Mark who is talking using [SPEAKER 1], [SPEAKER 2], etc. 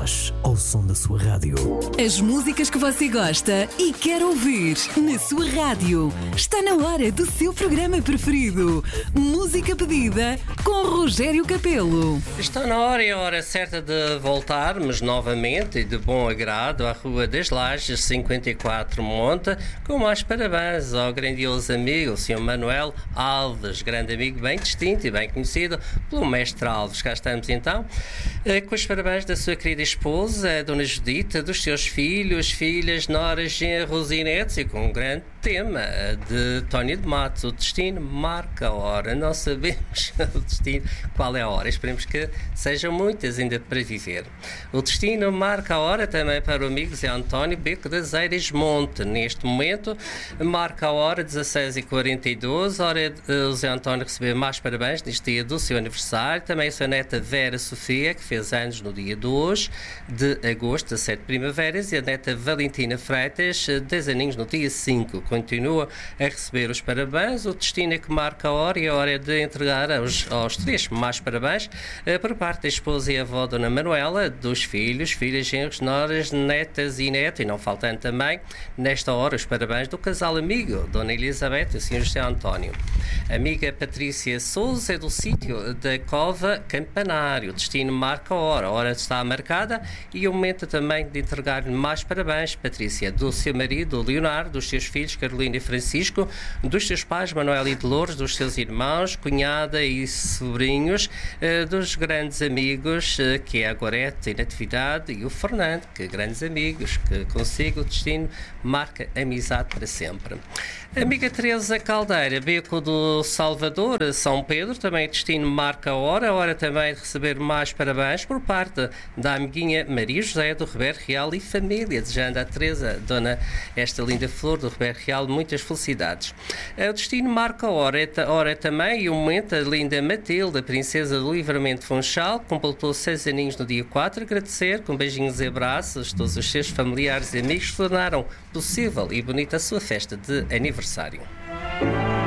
[SPEAKER 1] voz ao som da sua rádio.
[SPEAKER 2] As músicas que você gosta e quer ouvir na sua rádio. Está na hora do seu programa preferido. Música pedida com Rogério Capelo.
[SPEAKER 3] Está na hora e a hora certa de voltarmos novamente e de bom agrado à Rua das Lajes 54 Monte, com mais parabéns ao grandioso amigo, o Sr. Manuel Alves, grande amigo bem distinto e bem conhecido pelo Mestre Alves. Cá estamos então, com os parabéns da sua querida esposa, a Dona Judita, dos seus filhos, filhas, noras, genros e netos, e com um grande tema de Tony de Matos: o destino marca a hora. Não sabemos o destino, qual é a hora. Esperemos que sejam muitas ainda para viver. O destino marca a hora também para o amigo Zé António Beco das Eiras Monte. Neste momento marca a hora 16h42, hora de o Zé António receber mais parabéns neste dia do seu aniversário. Também a sua neta Vera Sofia, que fez anos no dia 2 de agosto, 17 primaveras, e a neta Valentina Freitas, 10 aninhos no dia 5. Continua a receber os parabéns. O destino é que marca a hora, e a hora é de entregar aos três mais parabéns por parte da esposa e avó Dona Manuela, dos filhos, filhas, genros, noras, netas e neto, e não faltando também nesta hora os parabéns do casal amigo Dona Elizabeth e o Sr. José António. Amiga Patrícia Souza é do sítio da Cova Campanário. O destino marca a hora está marcada, e o momento também de entregar-lhe mais parabéns, Patrícia, do seu marido Leonardo, dos seus filhos Carolina e Francisco, dos seus pais Manuel e Dolores, dos seus irmãos, cunhada e sobrinhos, dos grandes amigos que é a Gorete e Natividade e o Fernando, que grandes amigos, que consigo o destino marca amizade para sempre. Amiga Teresa Caldeira, Beco do Salvador, São Pedro, também o destino marca a hora também de receber mais parabéns por parte da amiguinha Maria José do Ribeiro Real e família, desejando à Teresa, dona esta linda flor do Ribeiro Real, muitas felicidades. O destino marca a hora também, e o momento a linda Matilde, princesa do Livramento Funchal, completou 6 aninhos no dia 4, agradecer com beijinhos e abraços todos os seus familiares e amigos que tornaram possível e bonita a sua festa de aniversário.